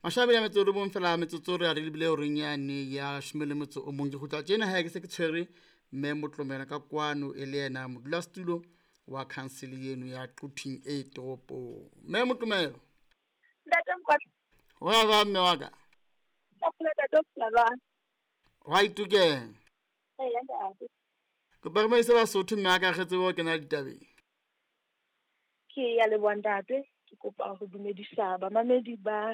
Mashabela metsotso bo mfela metsotso re a re lebile o renyane ya shimele motso o mong ke go tla tsena ha ke se ke tshwere mme motlomela ka kwano e le yena modula studio wa council yenu ya Quthing e topo mme motlomela Ntate Mkwatla wa ba mme wa ka ka pula Ntate Mkwatla wa itukeng ya ntate ke ba se ba sotho mme ka getse bo kena ditabeng ke ya le bontate ke kopa go dumedisa ba mamedi ba